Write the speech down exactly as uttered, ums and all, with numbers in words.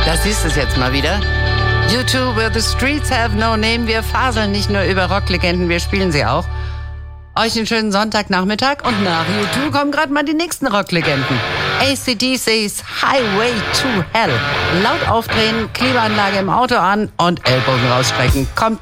Das siehst du es jetzt mal wieder. U zwei, Where the Streets Have No Name. Wir faseln nicht nur über Rocklegenden, wir spielen sie auch. Euch einen schönen Sonntagnachmittag und nach U zwei kommen gerade mal die nächsten Rocklegenden. A C D C's Highway to Hell. Laut aufdrehen, Klimaanlage im Auto an und Ellbogen rausstrecken. Kommt